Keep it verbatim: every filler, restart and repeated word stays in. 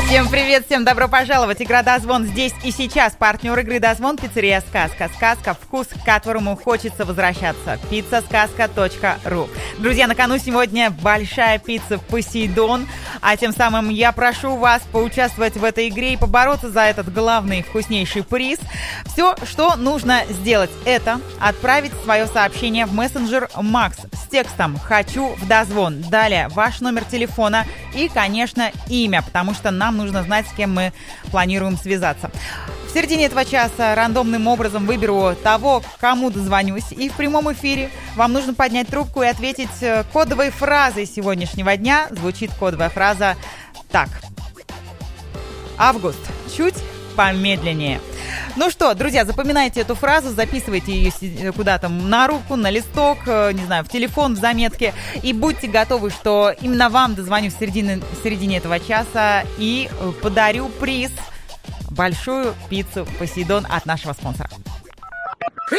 Всем привет, всем добро пожаловать. Игра «Дозвон» здесь и сейчас. Партнер игры «Дозвон» — пиццерия «Сказка». Сказка — вкус, к которому хочется возвращаться. пицца сказка точка ру. Друзья, на кону сегодня большая пицца «Посейдон». А тем самым я прошу вас поучаствовать в этой игре и побороться за этот главный вкуснейший приз. Все, что нужно сделать, это отправить свое сообщение в мессенджер Макс с текстом «Хочу в дозвон». Далее ваш номер телефона и, конечно, имя, потому что нам нужно знать, с кем мы планируем связаться. В середине этого часа рандомным образом выберу того, кому дозвонюсь. И в прямом эфире вам нужно поднять трубку и ответить кодовой фразой сегодняшнего дня. Звучит кодовая фраза так. Август. Чуть помедленнее. Ну что, друзья, запоминайте эту фразу, записывайте ее куда-то на руку, на листок, не знаю, в телефон, в заметке. И будьте готовы, что именно вам дозвоню в середине, в середине этого часа и подарю приз — большую пиццу «Посейдон» от нашего спонсора.